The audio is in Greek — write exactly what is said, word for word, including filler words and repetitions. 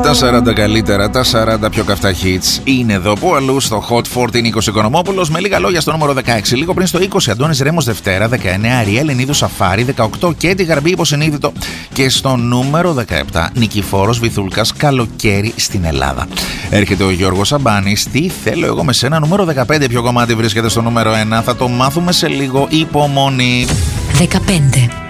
Τα σαράντα καλύτερα, τα σαράντα πιο καυτά hits είναι εδώ που αλλού στο Hot σαράντα Νίκος Οικονομόπουλος. Με λίγα λόγια στο νούμερο δεκαέξι. Λίγο πριν στο είκοσι Αντώνης Ρέμος Δευτέρα, δεκαεννέα Αριέλ Ενίδου Σαφάρι, δεκαοκτώ Κέτι Γαρμπή υποσυνείδητο. Και στο νούμερο δεκαεπτά Νικηφόρος Βυθούλκας Καλοκαίρι στην Ελλάδα. Έρχεται ο Γιώργος Σαμπάνης. Τι θέλω εγώ με σένα, νούμερο δεκαπέντε. Ποιο κομμάτι βρίσκεται στο νούμερο ένα, θα το μάθουμε σε λίγο. Υπομονή. δεκαπέντε.